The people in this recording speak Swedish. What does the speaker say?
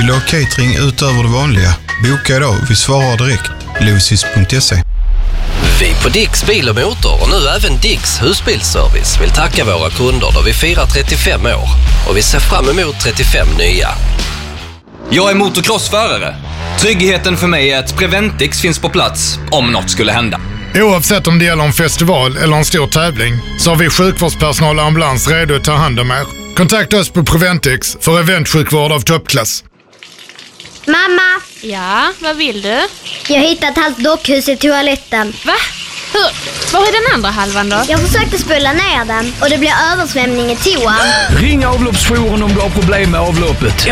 Vill du ha catering utöver det vanliga? Boka idag, vi svarar direkt. Losis.se. Vi på Dicks Bil och Motor och nu även Dicks Husbilsservice vill tacka våra kunder då vi firar 35 år. Och vi ser fram emot 35 nya. Jag är motocrossförare. Tryggheten för mig är att Preventix finns på plats om något skulle hända. Oavsett om det gäller en festival eller en stor tävling så har vi sjukvårdspersonal och ambulans redo att ta hand om er. Kontakta oss på Preventix för eventsjukvård av toppklass. Mamma! Ja, vad vill du? Jag har hittat ett halvt dockhus i toaletten. Va? Hur? Var är den andra halvan då? Jag försökte spola ner den och det blev översvämning i toan. Ring avloppsjouren om du har problem med avloppet.